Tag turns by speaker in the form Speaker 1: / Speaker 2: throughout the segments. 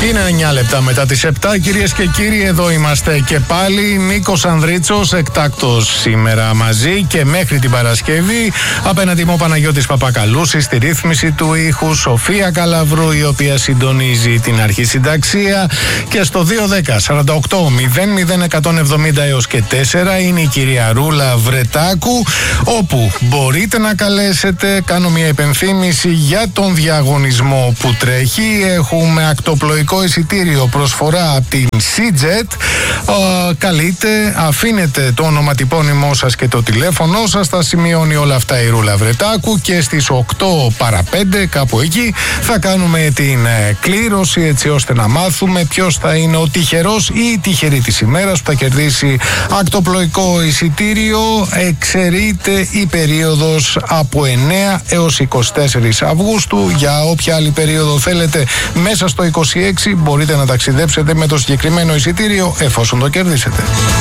Speaker 1: Είναι 9 λεπτά μετά τις 7, κυρίες και κύριοι, εδώ είμαστε και πάλι. Νίκος Ανδρίτσος, εκτάκτος σήμερα μαζί και μέχρι την Παρασκευή. Απέναντι μου ο Παναγιώτης Παπακαλούσης στη ρύθμιση του ήχου, Σοφία Καλαβρού η οποία συντονίζει την αρχισυνταξία, και στο 210-48-00170 έως και 4 είναι η κυρία Ρούλα Βρετάκου, όπου μπορείτε να καλέσετε. Κάνω μια υπενθύμηση για τον διαγωνισμό που τρέχει. Έχουμε ακτοπλοϊκό εισιτήριο προσφορά από την CJET. Καλείτε, αφήνετε το ονοματεπώνυμό σας και το τηλέφωνό σας, θα σημειώνει όλα αυτά η Ρούλα Βρετάκου, και στις 8 παρα 5 κάπου εκεί θα κάνουμε την κλήρωση, έτσι ώστε να μάθουμε ποιος θα είναι ο τυχερός ή η τυχερή της ημέρας που θα κερδίσει ακτοπλοϊκό εισιτήριο. Εξαιρείται η περίοδος από 9 έως 24 Αυγούστου. Για όποια άλλη περίοδο θέλετε μέσα στο 26 μπορείτε να ταξιδέψετε με το συγκεκριμένο εισιτήριο, εφόσον το κερδίσετε.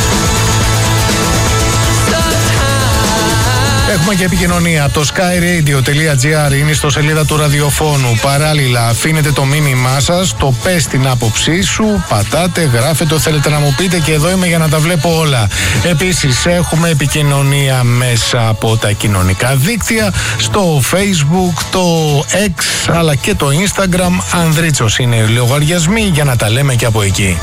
Speaker 1: Έχουμε και επικοινωνία. Το skyradio.gr είναι στο σελίδα του ραδιοφώνου. Παράλληλα, αφήνετε το μήνυμά σας, το πες την άποψή σου, πατάτε, γράφετε, θέλετε να μου πείτε, και εδώ είμαι για να τα βλέπω όλα. Επίσης, έχουμε επικοινωνία μέσα από τα κοινωνικά δίκτυα, στο Facebook, το X, αλλά και το Instagram. Ανδρίτσος είναι οι λογαριασμοί για να τα λέμε και από εκεί.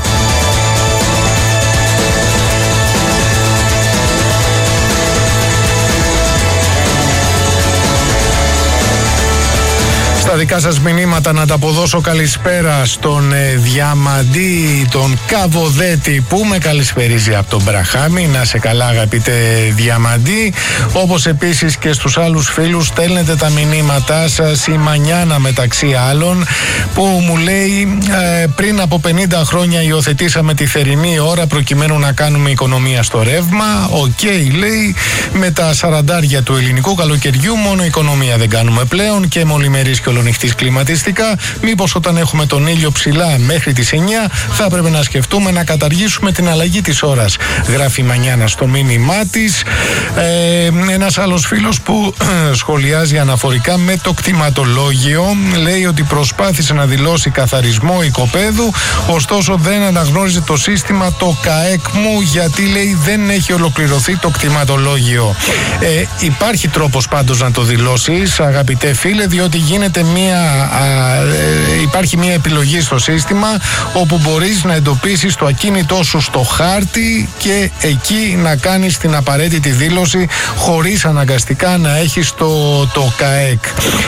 Speaker 1: Τα δικά σας μηνύματα να τα αποδώσω. Καλησπέρα στον Διαμαντή, τον Καβοδέτη που με καλησπερίζει από τον Μπραχάμι. Να σε καλά, αγαπητέ Διαμαντή. Όπως επίσης και στους άλλους φίλους, στέλνετε τα μηνύματά σας. Η Μανιάνα μεταξύ άλλων, που μου λέει πριν από 50 χρόνια υιοθετήσαμε τη θερινή ώρα προκειμένου να κάνουμε οικονομία στο ρεύμα. Οκ, λέει, με τα 40 του ελληνικού καλοκαιριού μόνο οικονομία δεν κάνουμε πλέον, και μολυμερείς και ολονυχτής κλιματιστικά. Μήπως όταν έχουμε τον ήλιο ψηλά μέχρι τις 9 θα έπρεπε να σκεφτούμε να καταργήσουμε την αλλαγή της ώρας, γράφει η Μανιάνα στο μήνυμά της. Ένας άλλος φίλος που σχολιάζει αναφορικά με το κτηματολόγιο, λέει ότι προσπάθησε να δηλώσει καθαρισμό οικοπαίδου, ωστόσο δεν αναγνώριζε το σύστημα το ΚΑΕΚΜΟΥ, γιατί λέει δεν έχει ολοκληρωθεί το κτηματολόγιο. Υπάρχει τρόπος πάντως να το δηλώσεις, αγαπητέ φίλε, διότι υπάρχει μια επιλογή στο σύστημα όπου μπορείς να εντοπίσεις το ακίνητό σου στο χάρτη και εκεί να κάνεις την απαραίτητη δήλωση χωρίς αναγκαστικά να έχεις το ΚΑΕΚ.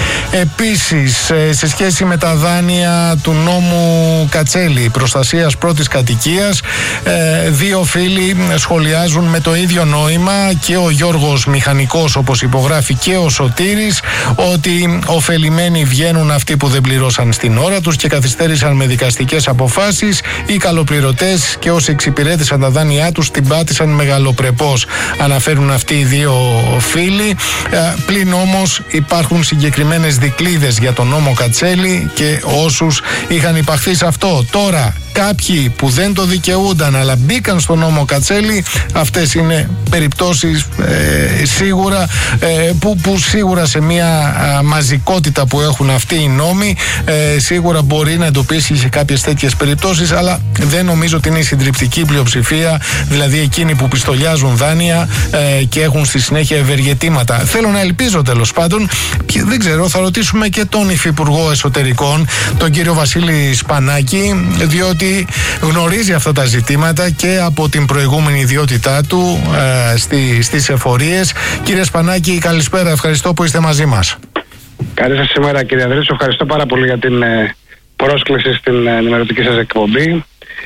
Speaker 1: Επίσης, σε σχέση με τα δάνεια του νόμου Κατσέλη προστασίας πρώτης κατοικίας, δύο φίλοι σχολιάζουν με το ίδιο νόημα, και ο Γιώργος Μηχανικός, όπως υπογράφει, και ο Σωτήρης, ότι ωφελημένοι βγαίνουν αυτοί που δεν πληρώσαν στην ώρα τους και καθυστέρησαν με δικαστικές αποφάσεις. Οι καλοπληρωτές και όσοι εξυπηρέτησαν τα δάνειά τους την πάτησαν μεγαλοπρεπώς, αναφέρουν αυτοί οι δύο φίλοι. Πλην όμως υπάρχουν συγκεκριμένες δικλείδες για τον νόμο Κατσέλη και όσους είχαν υπαχθεί σε αυτό. Τώρα, κάποιοι που δεν το δικαιούνταν αλλά μπήκαν στον νόμο Κατσέλη, αυτές είναι περιπτώσεις σίγουρα που σίγουρα σε μια μαζικότητα που έχουν αυτοί οι νόμοι σίγουρα μπορεί να εντοπίσει και κάποιες τέτοιες περιπτώσεις, αλλά δεν νομίζω ότι είναι η συντριπτική πλειοψηφία, δηλαδή εκείνοι που πιστολιάζουν δάνεια και έχουν στη συνέχεια ευεργετήματα. Θέλω να ελπίζω, τέλος πάντων, και δεν ξέρω, θα ρωτήσουμε και τον Υφυπουργό Εσωτερικών, τον κύριο Βασίλη Σπανάκη, διότι γνωρίζει αυτά τα ζητήματα και από την προηγούμενη ιδιότητά του στις εφορίες. Κύριε Σπανάκη, καλησπέρα, ευχαριστώ που είστε μαζί μας.
Speaker 2: Καλή σας ημέρα, κύριε Ανδρέτσο. Ευχαριστώ πάρα πολύ για την πρόσκληση στην ενημερωτική σας εκπομπή.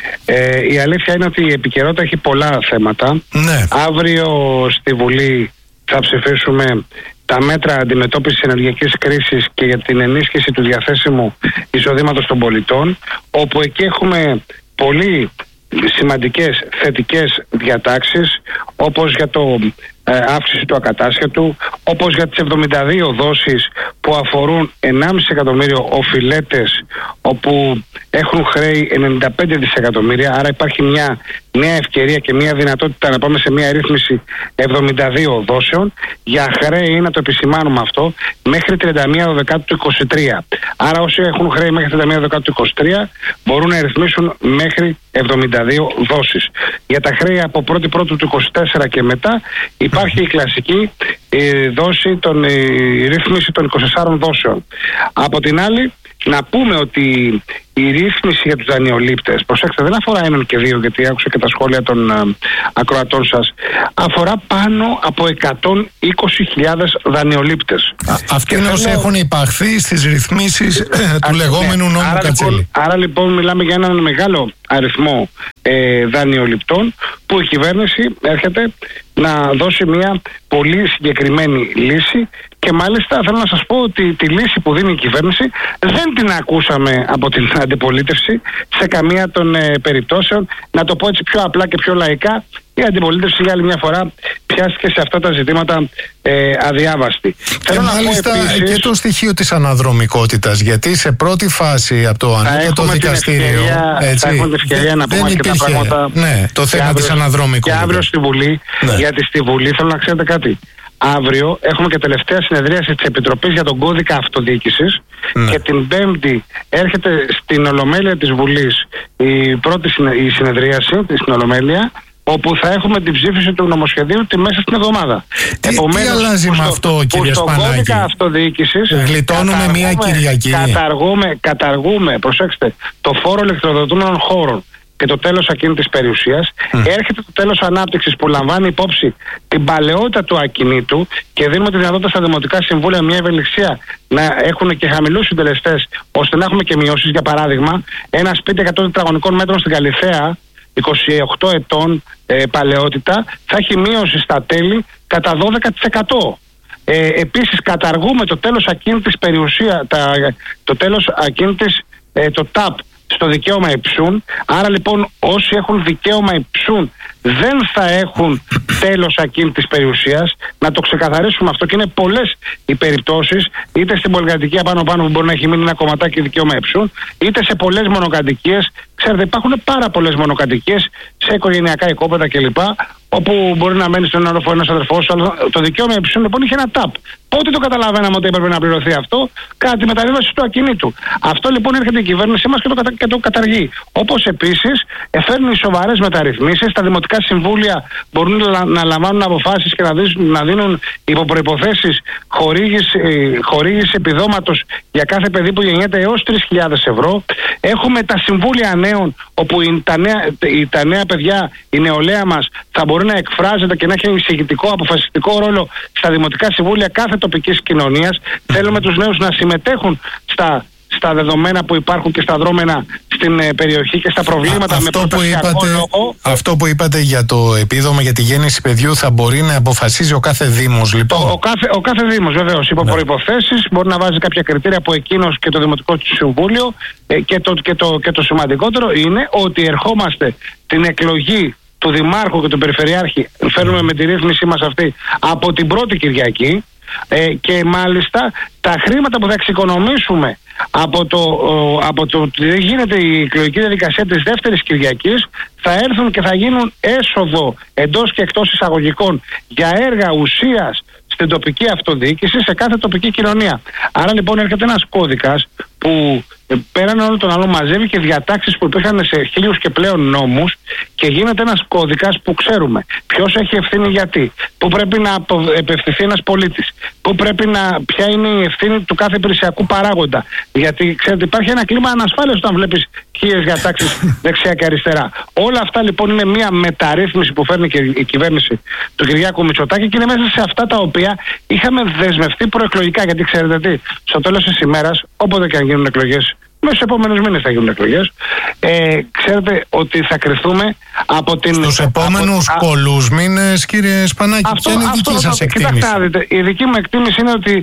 Speaker 2: Η αλήθεια είναι ότι η επικαιρότητα έχει πολλά θέματα.
Speaker 1: Ναι.
Speaker 2: Αύριο στη Βουλή θα ψηφίσουμε τα μέτρα αντιμετώπισης ενεργειακής κρίσης και για την ενίσχυση του διαθέσιμου εισοδήματος των πολιτών, όπου εκεί έχουμε πολύ σημαντικές θετικές διατάξεις, όπως για το αύξηση του ακατάσχετου, όπως για τις 72 δόσεις που αφορούν 1,5 εκατομμύριο οφειλέτες, όπου έχουν χρέη 95 δισεκατομμύρια, άρα υπάρχει μια μια ευκαιρία και μια δυνατότητα να πάμε σε μια ρύθμιση 72 δόσεων για χρέη, να το επισημάνουμε αυτό, μέχρι 31 Δεκάτου του 23. Άρα όσοι έχουν χρέη μέχρι 31 Δεκάτου του 23 μπορούν να ρυθμίσουν μέχρι 72 δόσεις. Για τα χρέη από 1η Πρώτου του 24 και μετά υπάρχει η κλασική δόση, η ρύθμιση των 24 δόσεων. Από την άλλη, να πούμε ότι η ρύθμιση για τους δανειολήπτες, προσέξτε, δεν αφορά έναν και δύο, γιατί άκουσα και τα σχόλια των ακροατών σας, αφορά πάνω από 120.000 δανειολήπτες.
Speaker 1: Αυτοί είναι όσοι έχουν υπαχθεί στις ρυθμίσεις του λεγόμενου νόμου Κατσέλη.
Speaker 2: Άρα λοιπόν μιλάμε για έναν μεγάλο αριθμό δανειοληπτών που η κυβέρνηση έρχεται να δώσει μια πολύ συγκεκριμένη λύση. Και μάλιστα θέλω να σας πω ότι τη λύση που δίνει η κυβέρνηση δεν την ακούσαμε από την αντιπολίτευση σε καμία των περιπτώσεων. Να το πω έτσι πιο απλά και πιο λαϊκά, η αντιπολίτευση για άλλη μια φορά πιάστηκε σε αυτά τα ζητήματα αδιάβαστη.
Speaker 1: Και μάλιστα επίσης, και το στοιχείο της αναδρομικότητας, γιατί σε πρώτη φάση από το ανώτατο δικαστήριο
Speaker 2: θα έχουμε την ευκαιρία να πούμε και τα πράγματα.
Speaker 1: Ναι, το θέμα της αναδρομικότητας.
Speaker 2: Και αύριο στη Βουλή, γιατί στη Βουλή θέλω να ξέρετε κάτι. Αύριο έχουμε και τελευταία συνεδρίαση της Επιτροπής για τον Κώδικα Αυτοδιοίκησης και την Πέμπτη έρχεται στην Ολομέλεια της Βουλής η πρώτη συνεδρίαση στην Ολομέλεια, όπου θα έχουμε την ψήφιση του νομοσχεδίου τη μέσα στην εβδομάδα.
Speaker 1: Τι αλλάζει με αυτό, κύριε Σπανάκη?
Speaker 2: Στον Κώδικα Αυτοδιοίκησης
Speaker 1: γλιτώνουμε μία Κυριακή.
Speaker 2: Καταργούμε, προσέξτε, το φόρο ηλεκτροδοτούμενων χώρων και το τέλος ακίνητης περιουσίας. Έρχεται το τέλος ανάπτυξης που λαμβάνει υπόψη την παλαιότητα του ακινήτου και δίνουμε τη δυνατότητα στα δημοτικά συμβούλια μια ευελιξία να έχουν και χαμηλούς συντελεστές, ώστε να έχουμε και μειώσεις. Για παράδειγμα, ένα σπίτι 100 τετραγωνικών μέτρων στην Καλιθέα, 28 ετών παλαιότητα, θα έχει μείωση στα τέλη κατά 12%. Επίσης καταργούμε το τέλος ακίνητης περιουσία, το τέλος ακίνητης, το ΤΑΠ, στο δικαίωμα υψούν. Άρα λοιπόν όσοι έχουν δικαίωμα υψούν δεν θα έχουν τέλος ακίνητης περιουσίας. Να το ξεκαθαρίσουμε αυτό, και είναι πολλές οι περιπτώσεις, είτε στην πολυκατοικία πάνω που μπορεί να έχει μείνει ένα κομματάκι δικαίωμα υψούν, είτε σε πολλές μονοκατοικίες. Ξέρετε, υπάρχουν πάρα πολλές μονοκατοικίες σε οικογενειακά οικόπεδα κλπ. Όπου μπορεί να μένει στον όροφο ένας αδερφός, αλλά το δικαίωμα υψούν λοιπόν είχε ένα τάπ. Πότε το καταλαβαίναμε ότι έπρεπε να πληρωθεί αυτό? Κατά τη μεταβίβαση του ακινήτου. Αυτό λοιπόν έρχεται η κυβέρνησή μας και το καταργεί. Όπως επίσης φέρνει σοβαρές μεταρρυθμίσεις. Τα δημοτικά συμβούλια μπορούν να λαμβάνουν αποφάσεις και να δίνουν υπό προϋποθέσεις χορήγηση επιδόματος για κάθε παιδί που γεννιέται έως 3.000 ευρώ. Έχουμε τα συμβούλια νέων, όπου τα νέα παιδιά, η νεολαία μας, θα μπορεί να εκφράζεται και να έχει εισηγητικό, αποφασιστικό ρόλο στα δημοτικά συμβούλια κάθε τοπικής κοινωνίας. Θέλουμε τους νέους να συμμετέχουν στα δεδομένα που υπάρχουν και στα δρόμενα στην περιοχή και στα προβλήματα με προτασιακό λόγο.
Speaker 1: Αυτό που είπατε για το επίδομα για τη γέννηση παιδιού θα μπορεί να αποφασίζει ο κάθε Δήμος, λοιπόν.
Speaker 2: Ο κάθε Δήμος, βεβαίως, υπό προϋποθέσεις, μπορεί να βάζει κάποια κριτήρια από εκείνος και το Δημοτικό του Συμβούλιο. Και το σημαντικότερο είναι ότι ερχόμαστε την εκλογή του Δημάρχου και του Περιφερειάρχη, φέρνουμε με τη ρύθμιση μας αυτή από την 1η Κυριακή, και μάλιστα τα χρήματα που θα εξοικονομήσουμε από το ότι γίνεται η εκλογική διαδικασία της δεύτερης Κυριακής θα έρθουν και θα γίνουν έσοδο εντός και εκτός εισαγωγικών για έργα ουσίας στην τοπική αυτοδιοίκηση, σε κάθε τοπική κοινωνία. Άρα λοιπόν έρχεται ένας κώδικας που πέραν όλων των άλλων μαζεύει και διατάξεις που υπήρχαν σε 1000 και πλέον νόμους, και γίνεται ένας κώδικας που ξέρουμε ποιος έχει ευθύνη γιατί, πού πρέπει να επευθυνθεί ένας πολίτης, ποια είναι η ευθύνη του κάθε υπηρεσιακού παράγοντα. Γιατί ξέρετε, υπάρχει ένα κλίμα ανασφάλειας όταν βλέπεις 1000 διατάξεις δεξιά και αριστερά. Όλα αυτά λοιπόν είναι μια μεταρρύθμιση που φέρνει και η κυβέρνηση του Κυριάκου Μητσοτάκη, και είναι μέσα σε αυτά τα οποία είχαμε δεσμευτεί προεκλογικά. Γιατί ξέρετε τι, στο τέλος της ημέρας, όποτε και αν γίνουν εκλογές, μέσα στους επόμενους μήνες θα γίνουν εκλογές, ξέρετε ότι θα κρυθούμε από την...
Speaker 1: Στους επόμενους πολλούς μήνες, κύριε Σπανάκη, ποια είναι η δική σας εκτίμηση?
Speaker 2: Κοιτάξτε, η δική μου εκτίμηση είναι ότι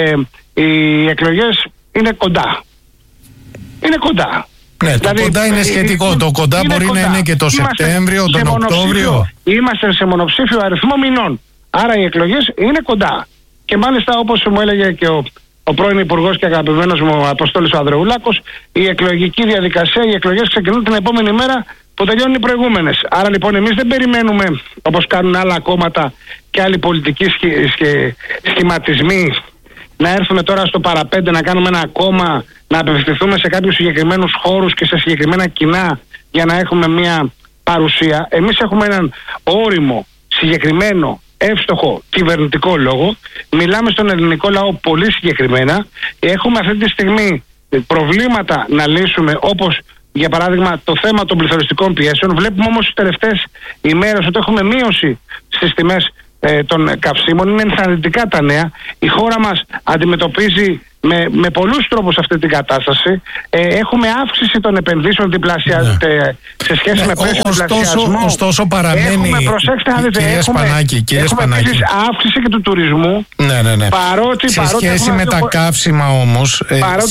Speaker 2: οι εκλογές είναι κοντά. Είναι κοντά.
Speaker 1: Ναι, δηλαδή, το κοντά είναι σχετικό. Το κοντά μπορεί κοντά. Να είναι και το Σεπτέμβριο, τον Οκτώβριο.
Speaker 2: Είμαστε σε μονοψήφιο αριθμό μηνών. Άρα οι εκλογές είναι κοντά. Και μάλιστα, όπως μου έλεγε και ο πρώην Υπουργός και αγαπημένος μου Αποστόλης ο Ανδρεουλάκος, η εκλογική διαδικασία, οι εκλογές ξεκινούν την επόμενη μέρα που τελειώνουν οι προηγούμενες. Άρα λοιπόν εμείς δεν περιμένουμε, όπως κάνουν άλλα κόμματα και άλλοι πολιτικοί σχηματισμοί, να έρθουμε τώρα στο παραπέντε, να κάνουμε ένα κόμμα, να απευθυνθούμε σε κάποιους συγκεκριμένους χώρους και σε συγκεκριμένα κοινά για να έχουμε μια παρουσία. Εμείς έχουμε έναν όριμο, συγκεκριμένο, εύστοχο κυβερνητικό λόγο. Μιλάμε στον ελληνικό λαό πολύ συγκεκριμένα. Έχουμε αυτή τη στιγμή προβλήματα να λύσουμε, όπως για παράδειγμα το θέμα των πληθωριστικών πιέσεων. Βλέπουμε όμως τις τελευταίες ημέρες ότι έχουμε μείωση στις τιμές των καυσίμων. Είναι ενθαρρυντικά τα νέα. Η χώρα μας αντιμετωπίζει με πολλούς τρόπους αυτή την κατάσταση. Έχουμε αύξηση των επενδύσεων σε σχέση με πλαίσιο διπλασιασμό.
Speaker 1: Ωστόσο παραμένει, κυρία Σπανάκη,
Speaker 2: έχουμε επίσης αύξηση και του τουρισμού.
Speaker 1: Ναι. Σε σχέση με τα καύσιμα όμως,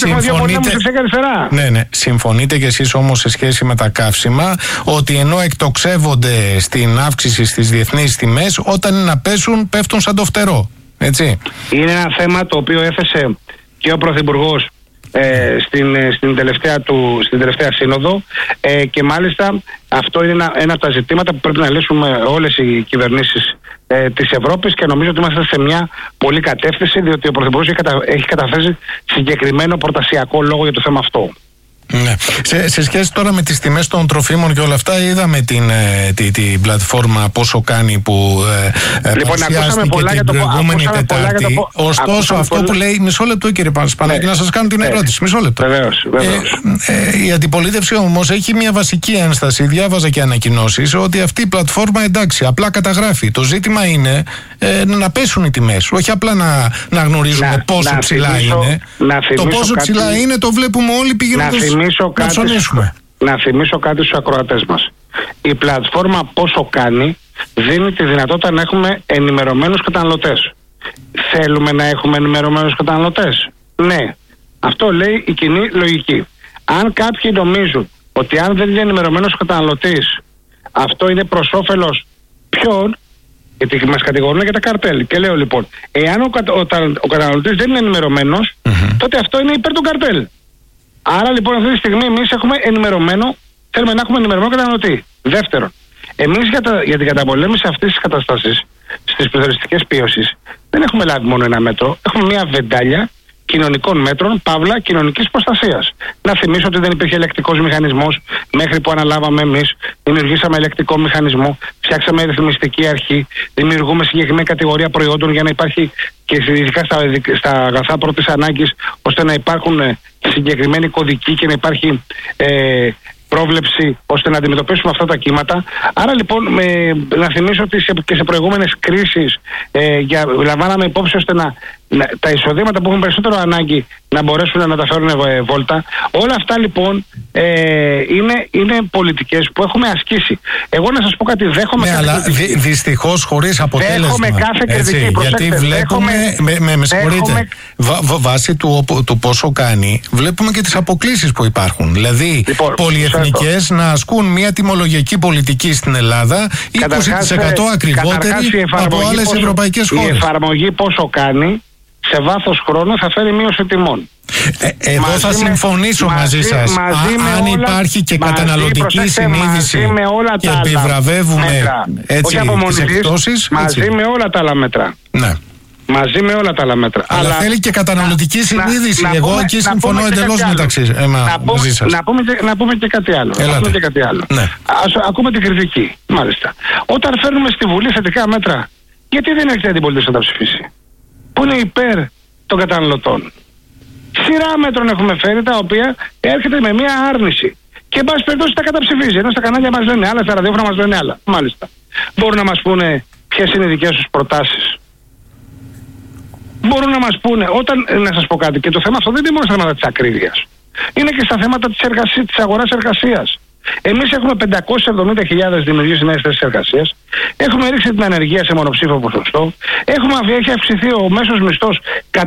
Speaker 1: συμφωνείτε κι εσείς όμως σε σχέση με τα καύσιμα ότι ενώ εκτοξεύονται στην αύξηση στις διεθνείς τιμές, όταν είναι να πέσουν, πέφτουν σαν το φτερό. Έτσι. Είναι
Speaker 2: ένα θέμα το οποίο έθεσε και ο Πρωθυπουργός στην τελευταία σύνοδο και μάλιστα αυτό είναι ένα από τα ζητήματα που πρέπει να λύσουμε όλες οι κυβερνήσεις της Ευρώπης και νομίζω ότι είμαστε σε μια πολλή κατεύθυνση, διότι ο Πρωθυπουργός έχει καταθέσει συγκεκριμένο προτασιακό λόγο για το θέμα αυτό.
Speaker 1: Ναι. Σε σχέση τώρα με τις τιμές των τροφίμων και όλα αυτά, είδαμε την πλατφόρμα πόσο κάνει που παρουσιάστηκε την προηγούμενη Τετάρτη. Ωστόσο αυτό που λέει, μισό λεπτό κύριε Σπανάκη, να σας κάνω την ερώτηση, μισό λεπτό.
Speaker 2: Βεβαίως.
Speaker 1: Η αντιπολίτευση όμως έχει μια βασική ένσταση, διάβαζα και ανακοινώσεις, ότι αυτή η πλατφόρμα εντάξει, απλά καταγράφει. Το ζήτημα είναι να πέσουν οι τιμές, όχι απλά να γνωρίζουμε πόσο ψηλά είναι. Το πόσο ψηλά είναι το βλέπουμε όλοι πηγαίνοντας.
Speaker 2: Να θυμίσω κάτι στους ακροατές μας. Η πλατφόρμα πόσο κάνει δίνει τη δυνατότητα να έχουμε ενημερωμένους καταναλωτές. Θέλουμε να έχουμε ενημερωμένους καταναλωτές? Ναι. Αυτό λέει η κοινή λογική. Αν κάποιοι νομίζουν ότι αν δεν είναι ενημερωμένος καταναλωτής αυτό είναι προς όφελος ποιον, γιατί μας κατηγορούν για τα καρτέλ. Και λέω λοιπόν, εάν ο καταναλωτής δεν είναι ενημερωμένος, τότε αυτό είναι υπέρ του καρτέλ. Άρα λοιπόν αυτή τη στιγμή εμείς θέλουμε να έχουμε ενημερωμένο καταναλωτή. Δεύτερον, εμείς για την καταπολέμηση αυτής της κατάστασης στις πληθωριστικές πίεσεις δεν έχουμε λάβει μόνο ένα μέτρο, έχουμε μια βεντάλια κοινωνικών μέτρων, παύλα κοινωνικής προστασίας. Να θυμίσω ότι δεν υπήρχε ελεκτικός μηχανισμός μέχρι που αναλάβαμε εμείς. Δημιουργήσαμε ελεκτικό μηχανισμό, φτιάξαμε ρυθμιστική αρχή, δημιουργούμε συγκεκριμένη κατηγορία προϊόντων για να υπάρχει και ειδικά στα αγαθά πρώτης ανάγκης, ώστε να υπάρχουν συγκεκριμένοι κωδικοί και να υπάρχει πρόβλεψη ώστε να αντιμετωπίσουμε αυτά τα κύματα. Άρα λοιπόν να θυμίσω ότι και σε προηγούμενες κρίσεις λαμβάναμε υπόψη ώστε τα εισοδήματα που έχουν περισσότερο ανάγκη να μπορέσουν να τα φέρουν βόλτα. Όλα αυτά λοιπόν είναι πολιτικές που έχουμε ασκήσει. Εγώ να σας πω κάτι, δέχομαι κάθε
Speaker 1: αλλά δυστυχώς χωρίς αποτέλεσμα.
Speaker 2: Δέχομαι κάθε κριτική.
Speaker 1: Γιατί βλέπουμε, με συγχωρείτε, βάσει του πόσο κάνει, βλέπουμε και τις αποκλίσεις που υπάρχουν. Δηλαδή, λοιπόν, πολυεθνικές να ασκούν μια τιμολογιακή πολιτική στην Ελλάδα 20% ακριβότερη από άλλες ευρωπαϊκές χώρες.
Speaker 2: Η εφαρμογή πόσο κάνει σε βάθος χρόνου θα φέρει μείωση τιμών.
Speaker 1: Εδώ θα συμφωνήσω μαζί σας. Αν υπάρχει και καταναλωτική συνείδηση και επιβραβεύουμε έτσι τις εκπτώσεις.
Speaker 2: Μαζί με όλα τα άλλα μέτρα.
Speaker 1: Ναι.
Speaker 2: Μαζί με όλα τα άλλα μέτρα.
Speaker 1: Αλλά θέλει και καταναλωτική συνείδηση. Εγώ εκεί συμφωνώ εντελώς μαζί σας.
Speaker 2: Να πούμε και κάτι άλλο.
Speaker 1: Ναι.
Speaker 2: Ακούμε την κριτική. Μάλιστα. Όταν φέρνουμε στη Βουλή θετικά μέτρα, γιατί δεν έρχεται η αντιπολίτευση να τα ψηφίσει? Που είναι υπέρ των καταναλωτών. Σειρά μέτρων έχουμε φέρει τα οποία έρχεται με μια άρνηση. Και εν πάση περιπτώσει τα καταψηφίζει. Ενώ στα κανάλια μας λένε άλλα, στα ραδιόφωνα μας λένε άλλα. Μάλιστα. Μπορούν να μας πούνε ποιες είναι οι δικές τους προτάσεις. Μπορούν να μας πούνε, να σας πω κάτι, και το θέμα αυτό δεν είναι μόνο στα θέματα της ακρίβειας. Είναι και στα θέματα της αγοράς εργασίας. Εμείς έχουμε 570.000 δημιουργήσει νέες θέσεις εργασίας. Έχουμε ρίξει την ανεργία σε μονοψήφιο ποσοστό. Έχει αυξηθεί ο μέσος μισθός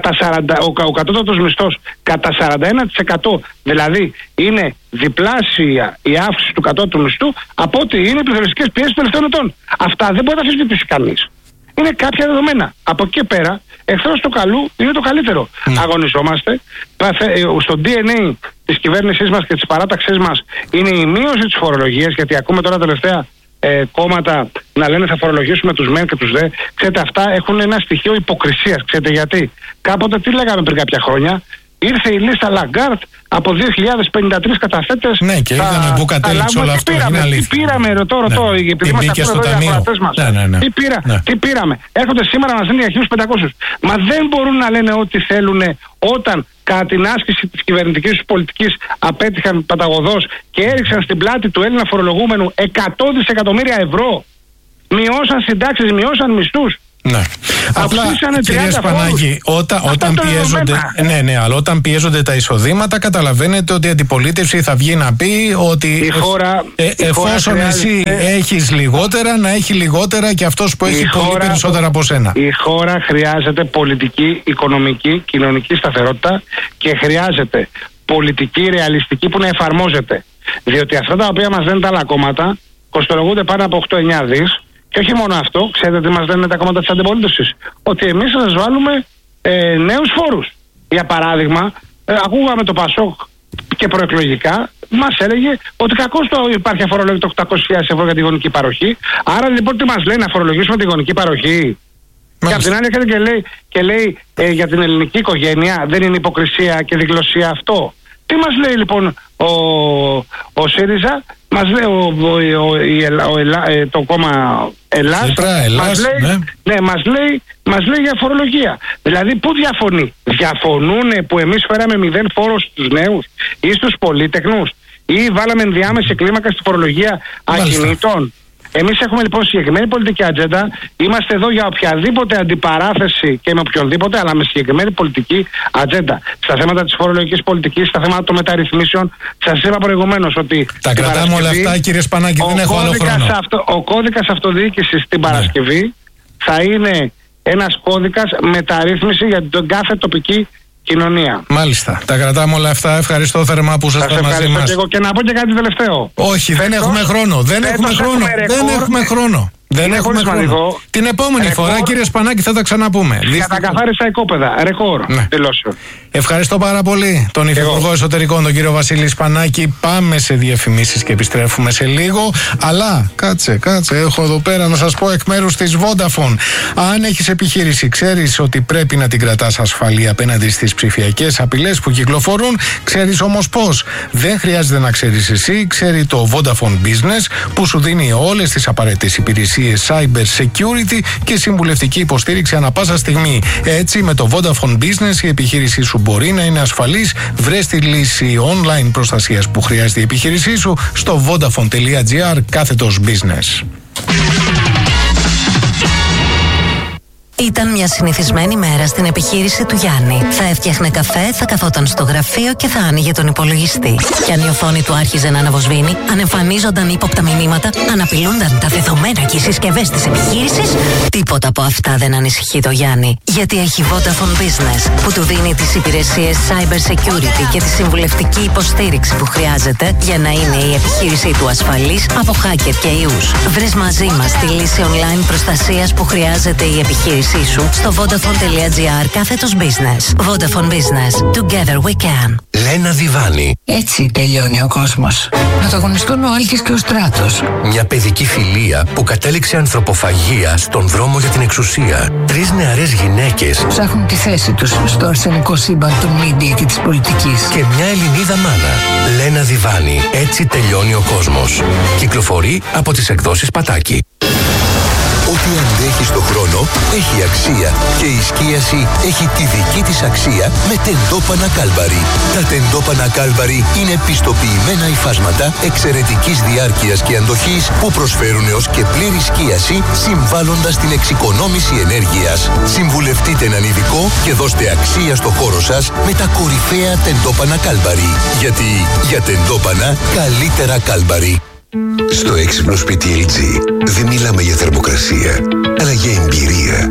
Speaker 2: ο κατώτατος μισθός κατά 41%. Δηλαδή είναι διπλάσια η αύξηση του κατώτατου μισθού από ό,τι είναι οι πληθωριστικές πιέσεις των τελευταίων ετών. Αυτά δεν μπορεί να αμφισβητήσει κανείς. Είναι κάποια δεδομένα. Από εκεί πέρα, εχθρός του καλού είναι το καλύτερο. Αγωνιζόμαστε. Στο DNA της κυβέρνησής μας και της παράταξής μας είναι η μείωση της φορολογίας, γιατί ακούμε τώρα τελευταία κόμματα να λένε θα φορολογήσουμε τους ΜΕΝ και τους ΔΕ. Ξέρετε, αυτά έχουν ένα στοιχείο υποκρισίας. Ξέρετε γιατί? Κάποτε τι λέγαμε πριν κάποια χρόνια? Ήρθε η λίστα Λαγκάρτ από 2.053 καταθέτες.
Speaker 1: Ναι, και είδαμε πού κατέληξε όλο αυτό.
Speaker 2: Τι πήραμε, ρωτώ, επειδή είμαστε αυτό εδώ οι ακροατές μας. Τι πήραμε. Έρχονται σήμερα να μας λένε για 1.500. Μα δεν μπορούν να λένε ό,τι θέλουν όταν κατά την άσκηση της κυβερνητικής τους πολιτικής απέτυχαν παταγωδώς και έριξαν στην πλάτη του Έλληνα φορολογούμενου 100 δισεκατομμύρια ευρώ. Μειώσαν συντάξεις, μειώσαν μισθούς.
Speaker 1: Ναι. Απλά, κύριε Σπανάκη, όταν πιέζονται τα εισοδήματα, καταλαβαίνετε ότι η αντιπολίτευση θα βγει να πει ότι εφόσον εσύ έχεις λιγότερα, να έχει λιγότερα και αυτός που έχει πολύ περισσότερα από σένα.
Speaker 2: Η χώρα χρειάζεται πολιτική, οικονομική, κοινωνική σταθερότητα και χρειάζεται πολιτική, ρεαλιστική που να εφαρμόζεται. Διότι αυτά τα οποία μας λένε τα άλλα κόμματα κοστολογούνται πάνω από 8-9 δις. Και όχι μόνο αυτό, ξέρετε τι μας λένε τα κόμματα της αντιπολίτευσης? Ότι εμείς θα σας βάλουμε νέους φόρους. Για παράδειγμα, ακούγαμε το Πασόκ και προεκλογικά, μας έλεγε ότι κακώς το υπάρχει αφορολόγητο 800.000 ευρώ για τη γονική παροχή. Άρα λοιπόν τι μας λέει, να φορολογήσουμε τη γονική παροχή? Και απ' την άλλη έρχεται και λέει για την ελληνική οικογένεια, δεν είναι υποκρισία και διγλωσία αυτό? Τι μας λέει λοιπόν ο ΣΥΡΙΖΑ? Μας λέει το κόμμα Ελλάς, μας λέει για φορολογία. Δηλαδή πού διαφωνεί? Διαφωνούν που εμείς φέραμε 0 φόρο στους νέους ή στους πολύτεχνους ή βάλαμε ενδιάμεση κλίμακα στη φορολογία ακινήτων? Εμείς έχουμε λοιπόν συγκεκριμένη πολιτική ατζέντα. Είμαστε εδώ για οποιαδήποτε αντιπαράθεση και με οποιονδήποτε, αλλά με συγκεκριμένη πολιτική ατζέντα. Στα θέματα της φορολογικής πολιτικής, στα θέματα των μεταρρυθμίσεων, σας είπα προηγουμένως ότι.
Speaker 1: Τα κρατάμε όλα αυτά, κύριε Σπανάκη, δεν έχω άλλο χρόνο.
Speaker 2: Ο κώδικας αυτοδιοίκησης την Παρασκευή θα είναι ένας κώδικας μεταρρύθμιση για την κάθε τοπική κοινωνία.
Speaker 1: Μάλιστα. Τα κρατάμε όλα αυτά. Ευχαριστώ θερμά που ήσασταν μαζί μας.
Speaker 2: Και να πω και κάτι τελευταίο.
Speaker 1: Όχι, δεν έχουμε χρόνο. Δεν έχουμε χρόνο. Την επόμενη φορά, κύριε Σπανάκη, θα τα ξαναπούμε.
Speaker 2: Για τα καθάριστα οικόπεδα. Ρεκόρ. Τελώσιο.
Speaker 1: Ευχαριστώ πάρα πολύ τον Υφυπουργό Εσωτερικών, τον κύριο Βασίλη Σπανάκη. Πάμε σε διαφημίσεις και επιστρέφουμε σε λίγο. Αλλά κάτσε, έχω εδώ πέρα να σας πω εκ μέρους της Vodafone. Αν έχεις επιχείρηση, ξέρεις ότι πρέπει να την κρατάς ασφαλή απέναντι στις ψηφιακές απειλές που κυκλοφορούν. Ξέρεις όμως πώς? Δεν χρειάζεται να ξέρεις εσύ. Ξέρει το Vodafone Business που σου δίνει όλες τις απαραίτητες υπηρεσίες cyber security και συμβουλευτική υποστήριξη ανά πάσα στιγμή. Έτσι, με το Vodafone Business η επιχείρησή σου μπορεί να είναι ασφαλής. Βρες τη λύση online προστασίας που χρειάζεται η επιχείρησή σου στο vodafone.gr/business.
Speaker 3: Ήταν μια συνηθισμένη μέρα στην επιχείρηση του Γιάννη. Θα έφτιαχνε καφέ, θα καθόταν στο γραφείο και θα άνοιγε τον υπολογιστή. Και αν η οθόνη του άρχιζε να αναβοσβήνει, αν εμφανίζονταν ύποπτα μηνύματα, αν απειλούνταν τα δεδομένα και οι συσκευές της επιχείρησης, τίποτα από αυτά δεν ανησυχεί το Γιάννη. Γιατί έχει Vodafone Business, που του δίνει τις υπηρεσίες cyber security και τη συμβουλευτική υποστήριξη που χρειάζεται για να είναι η επιχείρησή του ασφαλής από hacker και ιούς. Βρες μαζί μας τη λύση online προστασίας που χρειάζεται η επιχείρηση σου στο vodafone.gr/business. Vodafone Business. Together we can.
Speaker 4: Λένα Διβάνη.
Speaker 5: Έτσι τελειώνει ο κόσμος. Να το αγωνιστούν ο Άλκης και ο Στράτος.
Speaker 4: Μια παιδική φιλία που κατέληξε ανθρωποφαγία στον δρόμο για την εξουσία. 3 νεαρές γυναίκες
Speaker 5: ψάχνουν τη θέση τους στο αρσενικό σύμπαν των media και της πολιτικής.
Speaker 4: Και μια Ελληνίδα μάνα. Λένα Διβάνη. Έτσι τελειώνει ο κόσμος. Κυκλοφορεί από τις εκδόσεις Πατάκη.
Speaker 6: Ό,τι αντέχει στο χρόνο έχει αξία και η σκίαση έχει τη δική της αξία με τεντόπανα Κάλμπαρι. Τα τεντόπανα Κάλμπαρι είναι πιστοποιημένα υφάσματα εξαιρετικής διάρκειας και αντοχής που προσφέρουν έως και πλήρη σκίαση συμβάλλοντας στην εξοικονόμηση ενέργειας. Συμβουλευτείτε έναν ειδικό και δώστε αξία στο χώρο σας με τα κορυφαία τεντόπανα Κάλμπαρι. Γιατί για τεντόπανα καλύτερα Κάλμπαρι.
Speaker 7: Στο έξυπνο σπίτι LG δεν μιλάμε για θερμοκρασία, αλλά για εμπειρία.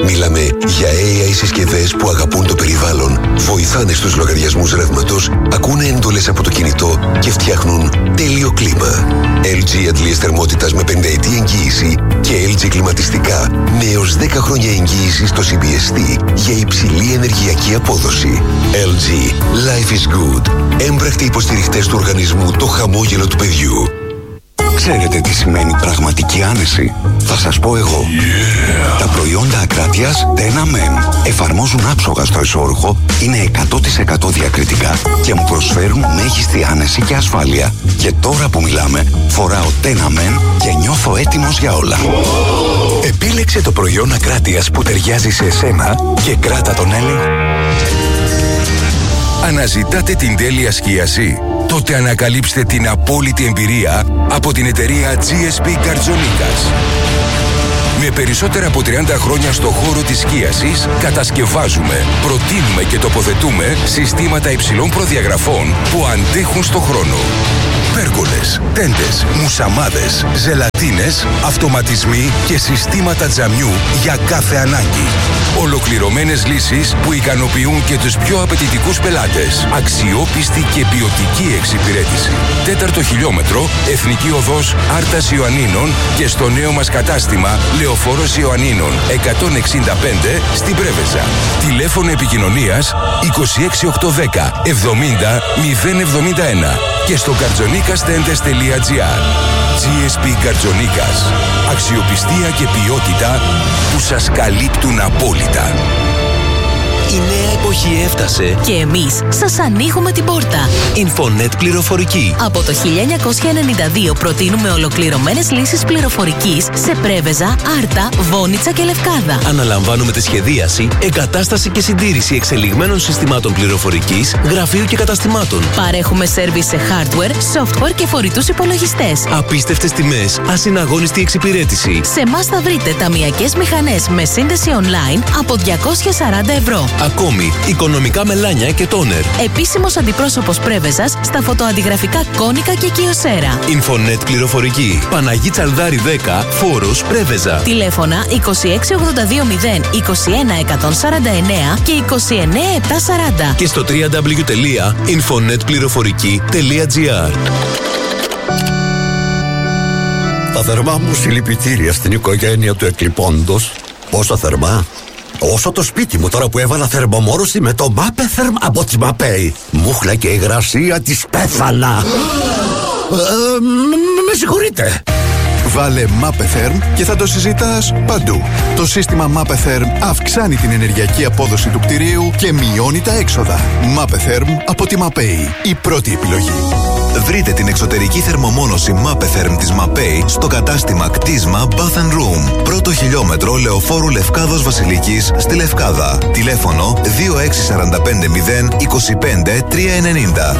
Speaker 6: Μιλάμε για AI συσκευές που αγαπούν το περιβάλλον, βοηθάνε στους λογαριασμούς ρεύματος, ακούνε έντολες από το κινητό και φτιάχνουν τέλειο κλίμα. LG αντλίες θερμότητας με 5ετή εγγύηση και LG κλιματιστικά με έως 10 χρόνια εγγύηση στο CBST για υψηλή ενεργειακή απόδοση. LG. Life is good. Έμπρακτοι υποστηριχτές του οργανισμού το χαμόγελο του παιδιού.
Speaker 7: Ξέρετε τι σημαίνει πραγματική άνεση? Θα σας πω εγώ. Τα προϊόντα Ακράτειας Tena Men εφαρμόζουν άψογα στο εσώρουχο, είναι 100% διακριτικά και μου προσφέρουν μέγιστη άνεση και ασφάλεια. Και τώρα που μιλάμε, φοράω Tena Men και νιώθω έτοιμος για όλα.
Speaker 6: Επίλεξε το προϊόν Ακράτειας που ταιριάζει σε εσένα και κράτα τον έλεγχο.
Speaker 8: Αναζητάτε την τέλεια σκίαση? Τότε ανακαλύψτε την απόλυτη εμπειρία από την εταιρεία GSP Καρτζονίκας. Με περισσότερα από 30 χρόνια στο χώρο της σκίασης, κατασκευάζουμε, προτείνουμε και τοποθετούμε συστήματα υψηλών προδιαγραφών που αντέχουν στο χρόνο. Πέργολες, τέντες, μουσαμάδες, ζελατίνες, αυτοματισμοί και συστήματα τζαμιού για κάθε ανάγκη. Ολοκληρωμένες λύσεις που ικανοποιούν και τους πιο απαιτητικούς πελάτες. Αξιόπιστη και ποιοτική εξυπηρέτηση. 4ο χιλιόμετρο, Εθνική Οδός Άρτας Ιωαννίνων και στο νέο μας κατάστημα Λεωφόρος Ιωαννίνων 165 στην Πρέβεζα. Τηλέφωνο επικοινωνίας 26810 70 071 και στο kartzonikastentes.gr. GSP Καρτζονίκας. Αξιοπιστία και ποιότητα που σας καλύπτουν απόλυτα.
Speaker 9: Η νέα εποχή έφτασε
Speaker 3: Και εμείς σας ανοίγουμε την πόρτα.
Speaker 9: Infonet πληροφορική.
Speaker 3: Από το 1992 προτείνουμε ολοκληρωμένες λύσεις πληροφορικής σε Πρέβεζα, Άρτα, Βόνιτσα και Λευκάδα.
Speaker 9: Αναλαμβάνουμε τη σχεδίαση, εγκατάσταση και συντήρηση εξελιγμένων συστημάτων πληροφορικής, γραφείου και καταστημάτων.
Speaker 3: Παρέχουμε σέρβις σε hardware, software και φορητούς υπολογιστές.
Speaker 9: Απίστευτες τιμές, ασυναγώνιστη εξυπηρέτηση.
Speaker 3: Σε εμάς θα βρείτε ταμειακές μηχανές με σύνδεση online από 240 ευρώ.
Speaker 9: Ακόμη, οικονομικά μελάνια και τόνερ.
Speaker 3: Επίσημος αντιπρόσωπος Πρέβεζας στα φωτοαντιγραφικά Κόνικα και Κιοσέρα.
Speaker 9: Infonet πληροφορική. Παναγί Τσαλδάρη 10, Φόρος, Πρέβεζα.
Speaker 3: Τηλέφωνα 26220 21149 και 29740.
Speaker 9: Και στο www.infonetpleηροφορική.gr.
Speaker 10: Τα θερμά μου συλληπιτήρια στην οικογένεια του εκλειπώντος. Πόσο θερμά? Όσο το σπίτι μου τώρα που έβαλα θερμομόρωση με το Mapetherm από τη Mapei. Μούχλα και υγρασία της πέθανα. Με συγχωρείτε.
Speaker 11: Βάλε Mapetherm και θα το συζητάς παντού. Το σύστημα Mapetherm αυξάνει την ενεργειακή απόδοση του κτηρίου και μειώνει τα έξοδα. Mapetherm από τη Mapei. Η πρώτη επιλογή.
Speaker 12: Βρείτε την εξωτερική θερμομόνωση Mapetherm της Mapei στο κατάστημα κτίσμα Bath & Room. 1ο χιλιόμετρο Λεωφόρου Λευκάδος Βασιλικής στη Λευκάδα. Τηλέφωνο 26450 25 390.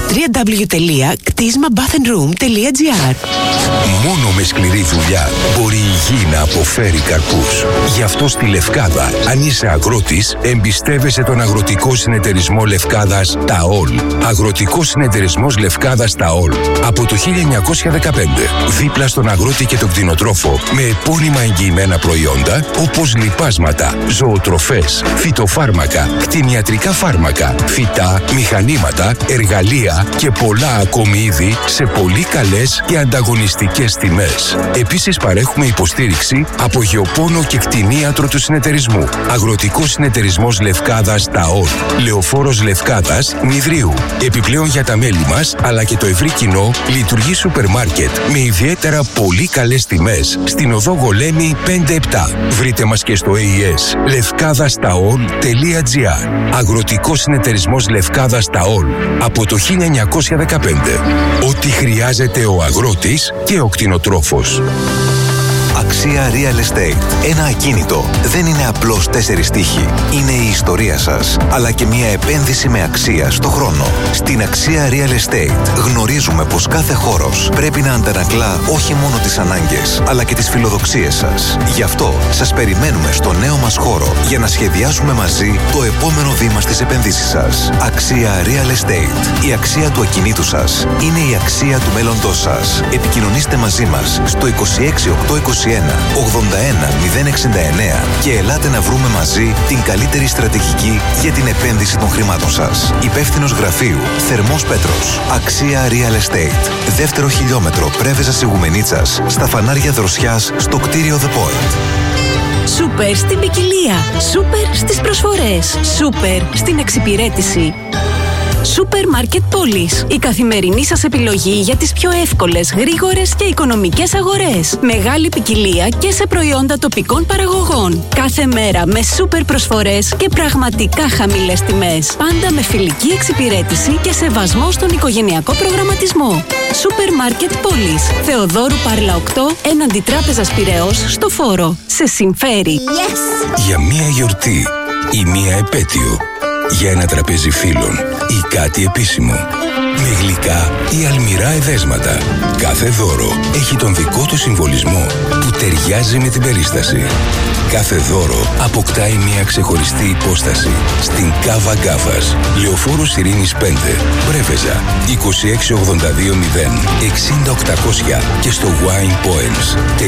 Speaker 13: www.ktismabathandroom.gr.
Speaker 8: Μόνο με σκληρή δουλειά μπορεί η γη να αποφέρει καρπούς. Γι' αυτό στη Λευκάδα, αν είσαι αγρότης, εμπιστεύεσαι τον Αγροτικό Συνεταιρισμό Λευκάδας ΤΑΟΛ. Αγροτικός Συνεταιρισμός Λευκάδας ΤΑΟΛ. Από το 1915, δίπλα στον αγρότη και τον κτηνοτρόφο, με επώνυμα εγγυημένα προϊόντα όπως λιπάσματα, ζωοτροφές, φυτοφάρμακα, κτηνιατρικά φάρμακα, φυτά, μηχανήματα, εργαλεία και πολλά ακόμη είδη σε πολύ καλές και ανταγωνιστικές τιμές. Επίσης παρέχουμε υποστήριξη από γεωπόνο και κτηνίατρο του συνεταιρισμού. Αγροτικός Συνεταιρισμός Λευκάδας ΤΑΟΛ. Λεωφόρος Λευκάδας Νηδρίου. Επιπλέον για τα μέλη μας, αλλά και το ευρύ κοινό, λειτουργεί σούπερ μάρκετ με ιδιαίτερα πολύ καλές τιμές στην οδό Γολέμη 5-7. Βρείτε μας και στο AES levkadastaol.gr. Αγροτικός Συνεταιρισμός Λευκάδας ΤΑΟΛ. Από το 1915. Ό,τι χρειάζεται ο αγρότης και ο κτηνοτρόφος.
Speaker 12: Αξία Real Estate. Ένα ακίνητο δεν είναι απλώς 4 τείχη. Είναι η ιστορία σας, αλλά και μια επένδυση με αξία στο χρόνο. Στην Αξία Real Estate γνωρίζουμε πως κάθε χώρος πρέπει να αντανακλά όχι μόνο τις ανάγκες, αλλά και τις φιλοδοξίες σας. Γι' αυτό σας περιμένουμε στο νέο μας χώρο για να σχεδιάσουμε μαζί το επόμενο βήμα στις επενδύσεις σας. Αξία Real Estate. Η αξία του ακινήτου σας είναι η αξία του μέλλοντός σας. Επικοινωνήστε μαζί μας στο 26821 069 και ελάτε να βρούμε μαζί την καλύτερη στρατηγική για την επένδυση των χρημάτων σας. Υπεύθυνος γραφείου Θερμός Πέτρος. Αξία Real Estate. Δεύτερο χιλιόμετρο Πρέβεζας Ιγουμενίτσας, στα φανάρια Δροσιάς, στο κτίριο The Point.
Speaker 13: Σούπερ στην ποικιλία. Σούπερ στις προσφορές. Σούπερ στην εξυπηρέτηση. Σούπερ Μάρκετ Πόλης. Η καθημερινή σας επιλογή για τις πιο εύκολες, γρήγορες και οικονομικές αγορές. Μεγάλη ποικιλία και σε προϊόντα τοπικών παραγωγών. Κάθε μέρα με σούπερ προσφορές και πραγματικά χαμηλές τιμές. Πάντα με φιλική εξυπηρέτηση και σεβασμό στον οικογενειακό προγραμματισμό. Σούπερ Μάρκετ Πόλης. Θεοδόρου Πάρλα 8, έναντι Τράπεζας Πειραιώς, στο Φόρο. Σε συμφέρει. Yes!
Speaker 8: Για μία γιορτή ή μία επέτειο. Για ένα τραπέζι φίλων ή κάτι επίσημο. Με γλυκά ή αλμυρά εδέσματα. Κάθε δώρο έχει τον δικό του συμβολισμό που ταιριάζει με την περίσταση. Κάθε δώρο αποκτάει μια ξεχωριστή υπόσταση. Στην Κάβα Γκάβας, Λεωφόρος Ειρήνης 5, Πρέβεζα, 26820 60800 και στο Wine Poems.